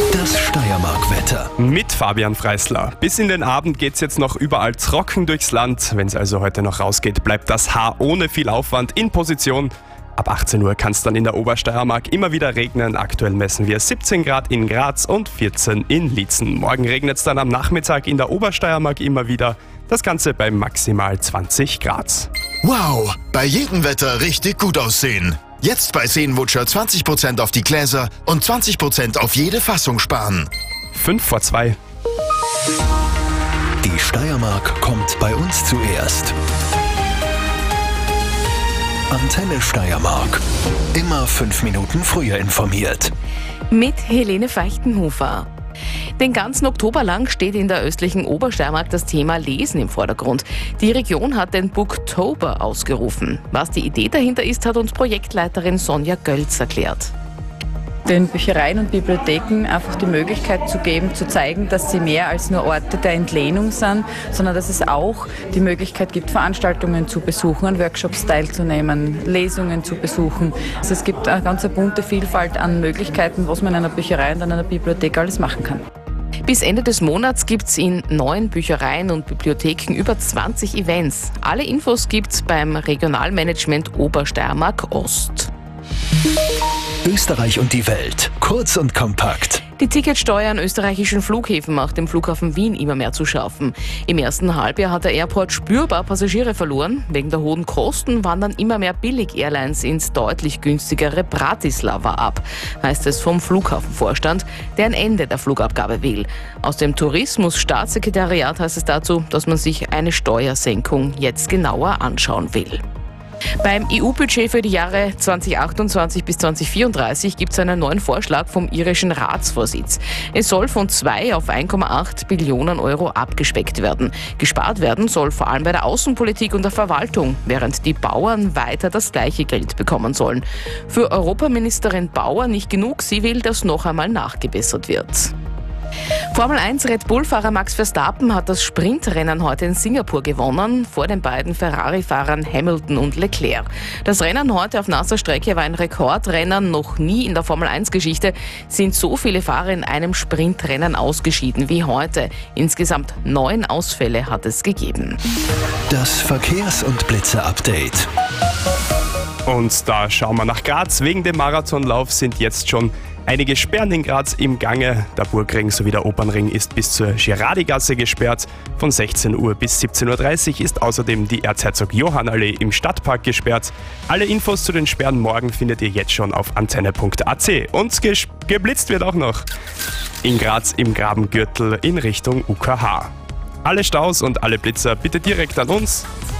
Das Steiermark-Wetter. Mit Fabian Freisler. Bis in den Abend geht's jetzt noch überall trocken durchs Land. Wenn es also heute noch rausgeht, bleibt das Haar ohne viel Aufwand in Position. Ab 18 Uhr kann es dann in der Obersteiermark immer wieder regnen. Aktuell messen wir 17 Grad in Graz und 14 in Liezen. Morgen regnet es dann am Nachmittag in der Obersteiermark immer wieder. Das Ganze bei maximal 20 Grad. Wow, bei jedem Wetter richtig gut aussehen. Jetzt bei Seenwutscher 20% auf die Gläser und 20% auf jede Fassung sparen. 5:02. Die Steiermark kommt bei uns zuerst. Antenne Steiermark. Immer 5 Minuten früher informiert. Mit Helene Feichtenhofer. Den ganzen Oktober lang steht in der östlichen Obersteiermark das Thema Lesen im Vordergrund. Die Region hat den Booktober ausgerufen. Was die Idee dahinter ist, hat uns Projektleiterin Sonja Gölz erklärt. Den Büchereien und Bibliotheken einfach die Möglichkeit zu geben, zu zeigen, dass sie mehr als nur Orte der Entlehnung sind, sondern dass es auch die Möglichkeit gibt, Veranstaltungen zu besuchen, an Workshops teilzunehmen, Lesungen zu besuchen. Also es gibt eine ganz bunte Vielfalt an Möglichkeiten, was man in einer Bücherei und in einer Bibliothek alles machen kann. Bis Ende des Monats gibt's in 9 Büchereien und Bibliotheken über 20 Events. Alle Infos gibt's beim Regionalmanagement Obersteiermark Ost. Österreich und die Welt. Kurz und kompakt. Die Ticketsteuer an österreichischen Flughäfen macht dem Flughafen Wien immer mehr zu schaffen. Im ersten Halbjahr hat der Airport spürbar Passagiere verloren. Wegen der hohen Kosten wandern immer mehr Billig-Airlines ins deutlich günstigere Bratislava ab, heißt es vom Flughafenvorstand, der ein Ende der Flugabgabe will. Aus dem Tourismusstaatssekretariat heißt es dazu, dass man sich eine Steuersenkung jetzt genauer anschauen will. Beim EU-Budget für die Jahre 2028 bis 2034 gibt es einen neuen Vorschlag vom irischen Ratsvorsitz. Es soll von 2 auf 1,8 Billionen Euro abgespeckt werden. Gespart werden soll vor allem bei der Außenpolitik und der Verwaltung, während die Bauern weiter das gleiche Geld bekommen sollen. Für Europaministerin Bauer nicht genug, sie will, dass noch einmal nachgebessert wird. Formel 1 Red Bull-Fahrer Max Verstappen hat das Sprintrennen heute in Singapur gewonnen, vor den beiden Ferrari-Fahrern Hamilton und Leclerc. Das Rennen heute auf nasser Strecke war ein Rekordrennen. Noch nie in der Formel 1-Geschichte sind so viele Fahrer in einem Sprintrennen ausgeschieden wie heute. Insgesamt 9 Ausfälle hat es gegeben. Das Verkehrs- und Blitzer-Update. Und da schauen wir nach Graz. Wegen dem Marathonlauf sind jetzt schon einige Sperren in Graz im Gange. Der Burgring sowie der Opernring ist bis zur Girardigasse gesperrt. Von 16 Uhr bis 17.30 Uhr ist außerdem die Erzherzog-Johann-Allee im Stadtpark gesperrt. Alle Infos zu den Sperren morgen findet ihr jetzt schon auf antenne.at. Und geblitzt wird auch noch in Graz im Grabengürtel in Richtung UKH. Alle Staus und alle Blitzer bitte direkt an uns.